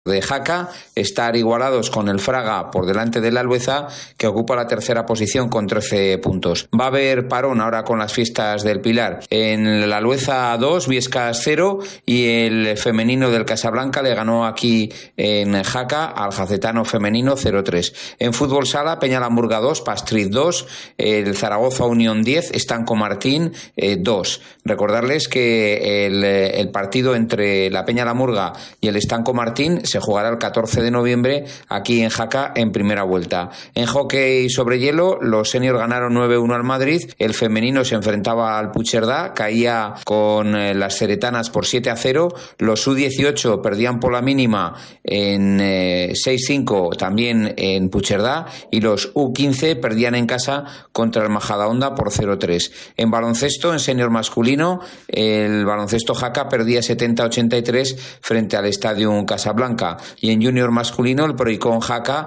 de Jaca, estar igualados con el Fraga por delante del Albueza, que ocupa la tercera posición con 13 puntos. Va a haber parón ahora con las fiestas del Pilar. En el Albueza 2, Viescas 0, y el femenino del Casablanca le ganó aquí en Jaca al Jacetano femenino 0-3. En fútbol sala, Peñalamurga 2, Pastriz 2, el Zaragoza Unión 10, Estanco Martín 2. Recordarles que el partido entre la Peñalamurga y el Estanco Martín se jugará el 14 de noviembre aquí en Jaca en primera vuelta. En hockey sobre hielo, los seniors ganaron 9-1 al Madrid, el femenino se enfrentaba al Puigcerdá, caía con las ceretanas por 7-0, los U18 perdían por la mínima en 6-5 también en Puigcerdá, y los U15 perdían en casa contra el Majadahonda por 0-3. En baloncesto, en senior masculino, el baloncesto Jaca perdía 70-83 frente al Stadium Casablanca, y en junior masculino el Proicón Jaca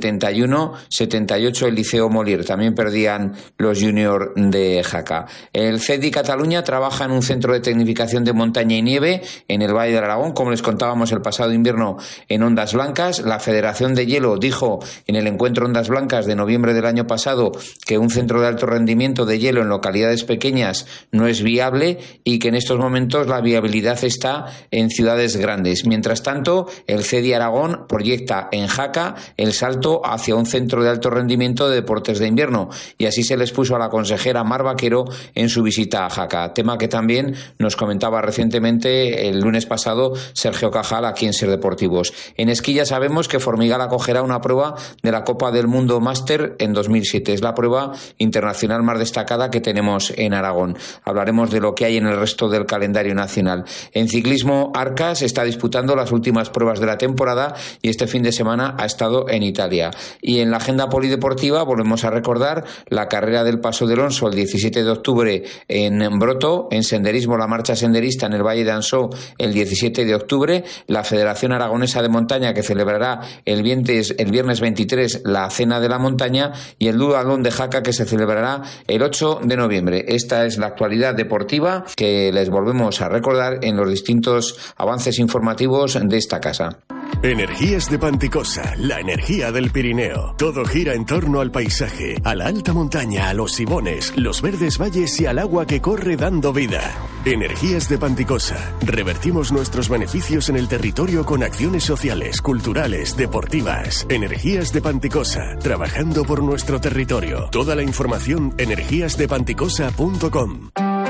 71-78 el Liceo Molière. También perdían los junior de Jaca. El CEDI Cataluña trabaja en un centro de tecnificación de montaña y nieve en el Valle del Aragón, como les contábamos el pasado invierno en Ondas Blancas. La Federación de Hielo dijo en el encuentro Ondas Blancas de noviembre del año pasado que un centro de alto rendimiento de hielo en localidades pequeñas no es viable, y que en estos momentos la viabilidad está en ciudades grandes. Mientras tanto, el CEDI Aragón proyecta en Jaca el salto hacia un centro de alto rendimiento de deportes de invierno, y así se les puso a la consejera Mar Vaquero en su visita a Jaca, tema que también nos comentaba recientemente el lunes pasado Sergio Cajal aquí en Ser Deportivos. En esquí ya sabemos que Formigal acogerá una prueba de la Copa del Mundo Máster en 2007. Es la prueba internacional más destacada que tenemos en Aragón. Hablaremos de lo que hay en el resto del calendario nacional. En ciclismo, Arcas está disputando las últimas pruebas de la temporada y este fin de semana ha estado en Italia. Y en la agenda polideportiva volvemos a recordar la carrera del Paso de Lonso el 17 de octubre en Broto, en senderismo la marcha senderista en el Valle de Ansó el 17 de octubre, la Federación Aragonesa de Montaña que celebrará el viernes 23 la Cena de la Montaña, y el Duatlón de Jaca que se celebrará el 8 de noviembre. Esta es la actualidad deportiva que les volvemos a recordar en los distintos avances informativos de esta casa. Energías de Panticosa, la energía del Pirineo. Todo gira en torno al paisaje, a la alta montaña, a los sibones, los verdes valles y al agua que corre dando vida. Energías de Panticosa. Revertimos nuestros beneficios en el territorio con acciones sociales, culturales, deportivas. Energías de Panticosa, trabajando por nuestro territorio. Toda la información energiasdepanticosa.com.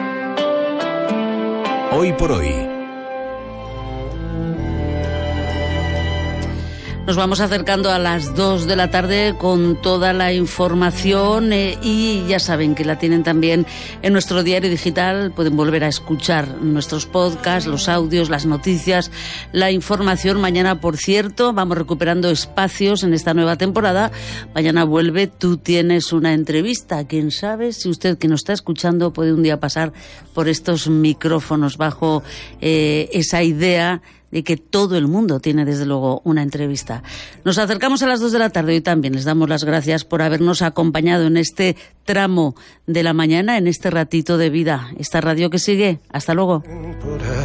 Hoy por hoy. Nos vamos acercando a las 2 de la tarde con toda la información y ya saben que la tienen también en nuestro diario digital. Pueden volver a escuchar nuestros podcasts, los audios, las noticias, la información. Mañana, por cierto, vamos recuperando espacios en esta nueva temporada. Mañana vuelve Tú tienes una entrevista. Quién sabe si usted que nos está escuchando puede un día pasar por estos micrófonos bajo esa idea de que todo el mundo tiene desde luego una entrevista. Nos acercamos a las 2 de la tarde y también les damos las gracias por habernos acompañado en este tramo de la mañana, en este ratito de vida. Esta radio que sigue. Hasta luego.